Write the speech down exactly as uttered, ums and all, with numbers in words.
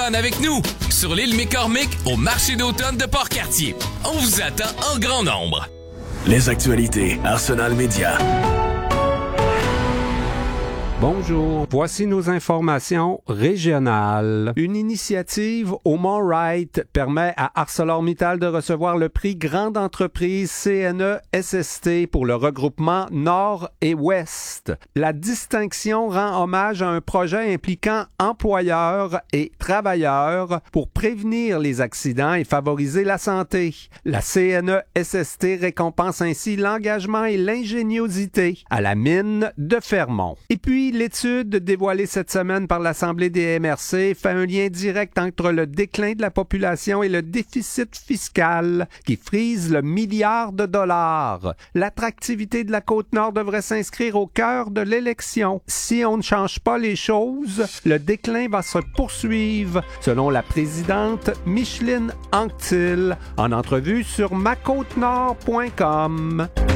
d'automne avec nous sur l'île McCormick au marché d'automne de Port-Cartier. On vous attend en grand nombre. Les actualités Arsenal Média. Bonjour, voici nos informations régionales. Une initiative au Mont-Wright permet à ArcelorMittal de recevoir le prix Grande Entreprise C N E S S T pour le regroupement Nord et Ouest. La distinction rend hommage à un projet impliquant employeurs et travailleurs pour prévenir les accidents et favoriser la santé. La C N E S S T récompense ainsi l'engagement et l'ingéniosité à la mine de Fermont. Et puis, l'étude dévoilée cette semaine par l'Assemblée des M R C fait un lien direct entre le déclin de la population et le déficit fiscal qui frise le milliard de dollars. L'attractivité de la Côte-Nord devrait s'inscrire au cœur de l'élection. Si on ne change pas les choses, le déclin va se poursuivre, selon la présidente Micheline Anctil, en entrevue sur ma côte nord point com.